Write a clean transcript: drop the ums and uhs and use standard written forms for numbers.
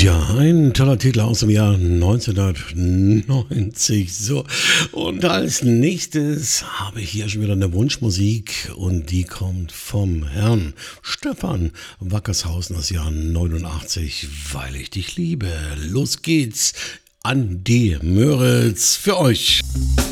Ja, ein toller Titel aus dem Jahr 1990. So, und als nächstes habe ich hier schon wieder eine Wunschmusik und die kommt vom Herrn Stefan Wackershausen aus Jahr 89, weil ich dich liebe. Los geht's an die Möritz für euch.